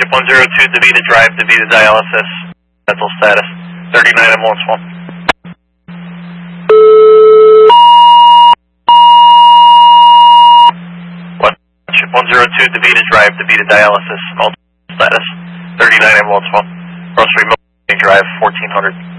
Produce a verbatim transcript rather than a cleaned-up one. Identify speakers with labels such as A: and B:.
A: Ship one zero two, DeVita Drive, DeVita Dialysis, mental status, thirty-nine ambulance one. What? Ship one zero two, DeVita Drive, DeVita Dialysis, mental status, thirty-nine ambulance one. Grocery Drive, fourteen hundred.